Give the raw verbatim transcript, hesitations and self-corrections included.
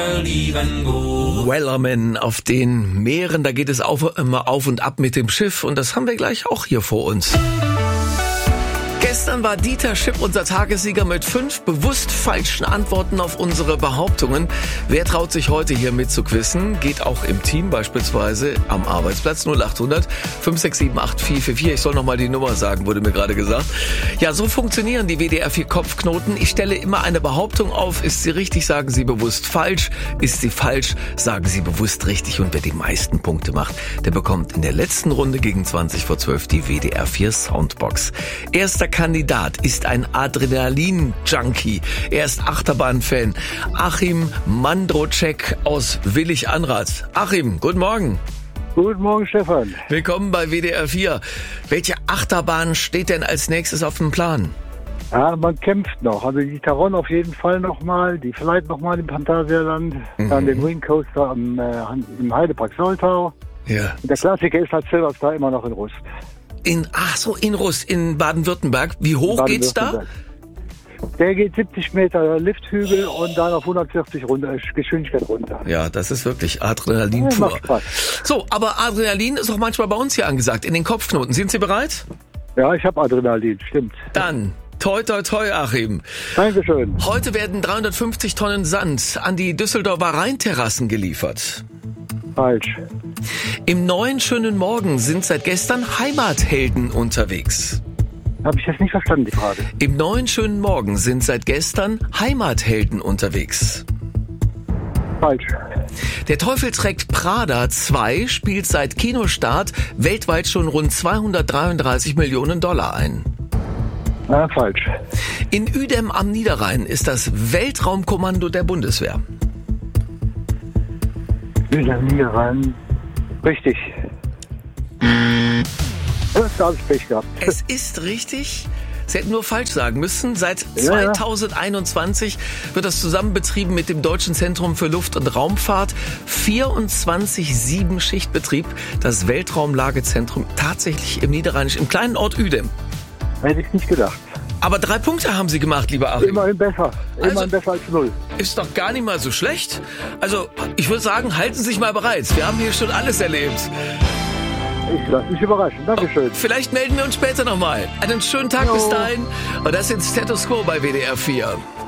Wellerman auf den Meeren, da geht es auf, immer auf und ab mit dem Schiff und das haben wir gleich auch hier vor uns. Gestern war Dieter Schipp unser Tagessieger mit fünf bewusst falschen Antworten auf unsere Behauptungen. Wer traut sich heute hier mitzuquissen? Geht auch im Team, beispielsweise am Arbeitsplatz. null acht hundert fünf sechs sieben acht vier vier vier. Ich soll nochmal die Nummer sagen, wurde mir gerade gesagt. Ja, so funktionieren die W D R vier Kopfknoten. Ich stelle immer eine Behauptung auf. Ist sie richtig, sagen Sie bewusst falsch. Ist sie falsch, sagen Sie bewusst richtig. Und wer die meisten Punkte macht, der bekommt in der letzten Runde gegen zwanzig vor zwölf die W D R vier Soundbox. Erster Kandidat ist ein Adrenalin-Junkie. Er ist Achterbahn-Fan. Achim Mandrocek aus Willig-Anrath. Achim, guten Morgen. Guten Morgen, Stefan. Willkommen bei W D R vier. Welche Achterbahn steht denn als nächstes auf dem Plan? Ja, man kämpft noch. Also die Taron auf jeden Fall nochmal, die Flight nochmal im Phantasialand, mhm. dann den Wing Coaster am, äh, im Heidepark Soltau. Ja. Und der Klassiker ist halt Silverstar immer noch in Rust. In, ach so, in Rust, in Baden-Württemberg. Wie hoch geht's da? Der geht siebzig Meter Lifthügel und dann auf hundertvierzig runter, Geschwindigkeit runter. Ja, das ist wirklich Adrenalin pur. Macht Spaß. So, aber Adrenalin ist auch manchmal bei uns hier angesagt, in den Kopfknoten. Sind Sie bereit? Ja, ich habe Adrenalin, stimmt. Dann, toi, toi, toi, Achim. Dankeschön. Heute werden dreihundertfünfzig Tonnen Sand an die Düsseldorfer Rheinterrassen geliefert. Falsch. Im neuen schönen Morgen sind seit gestern Heimathelden unterwegs. Habe ich das nicht verstanden, die Frage? Im neuen schönen Morgen sind seit gestern Heimathelden unterwegs. Falsch. Der Teufel trägt Prada zwei spielt seit Kinostart weltweit schon rund zweihundertdreiunddreißig Millionen Dollar ein. Na, falsch. In Uedem am Niederrhein ist das Weltraumkommando der Bundeswehr. Uedem Niederrhein. Richtig. Das habe ich Pech gehabt. Es ist richtig. Sie hätten nur falsch sagen müssen. Seit Ja, zweitausendeinundzwanzig wird das zusammen betrieben mit dem Deutschen Zentrum für Luft- und Raumfahrt. vierundzwanzig sieben Schichtbetrieb. Das Weltraumlagezentrum tatsächlich im Niederrheinisch, im kleinen Ort Uedem. Hätte ich nicht gedacht. Aber drei Punkte haben Sie gemacht, lieber Achim. Immerhin besser. Immerhin Also- besser als null. Ist doch gar nicht mal so schlecht. Also, ich würde sagen, halten Sie sich mal bereit. Wir haben hier schon alles erlebt. Ich lasse mich überraschen. Dankeschön. Vielleicht melden wir uns später nochmal. Einen schönen Tag Jo. bis dahin. Und das ist Status Quo bei W D R vier.